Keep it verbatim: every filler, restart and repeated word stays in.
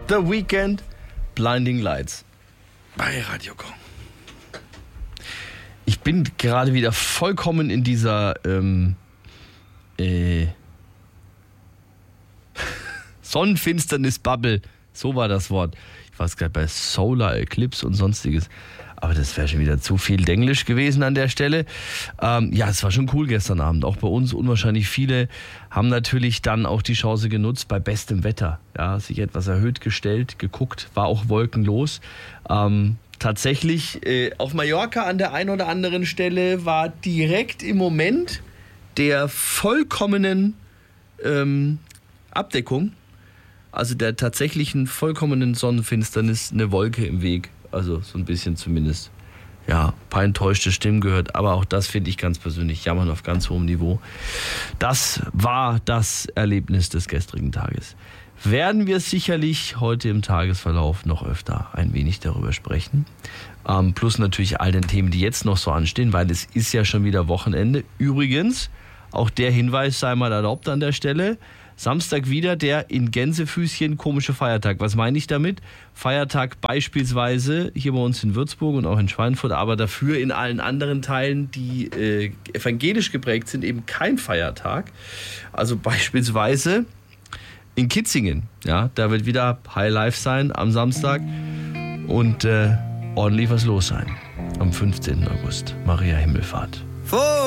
The Weeknd, Blinding Lights bei Radio Kong. Ich bin gerade wieder vollkommen in dieser ähm, äh, Sonnenfinsternis-Bubble. So war das Wort. Ich war es gerade bei Solar Eclipse und sonstiges. Aber das wäre schon wieder zu viel Denglisch gewesen an der Stelle. Ähm, ja, es war schon cool gestern Abend. Auch bei uns unwahrscheinlich viele haben natürlich dann auch die Chance genutzt, bei bestem Wetter, ja, sich etwas erhöht gestellt, geguckt, war auch wolkenlos. Ähm, tatsächlich äh, auf Mallorca an der einen oder anderen Stelle war direkt im Moment der vollkommenen ähm, Abdeckung, also der tatsächlichen vollkommenen Sonnenfinsternis, eine Wolke im Weg. Also so ein bisschen zumindest, ja, ein paar enttäuschte Stimmen gehört. Aber auch das finde ich ganz persönlich jammern auf ganz hohem Niveau. Das war das Erlebnis des gestrigen Tages. Werden wir sicherlich heute im Tagesverlauf noch öfter ein wenig darüber sprechen. Ähm, plus natürlich all den Themen, die jetzt noch so anstehen, weil es ist ja schon wieder Wochenende. Übrigens, auch der Hinweis sei mal erlaubt an der Stelle, Samstag wieder der in Gänsefüßchen komische Feiertag. Was meine ich damit? Feiertag beispielsweise hier bei uns in Würzburg und auch in Schweinfurt, aber dafür in allen anderen Teilen, die äh, evangelisch geprägt sind, eben kein Feiertag. Also beispielsweise in Kitzingen. Ja, da wird wieder High Life sein am Samstag und äh, ordentlich was los sein. Am fünfzehnten August, Maria Himmelfahrt.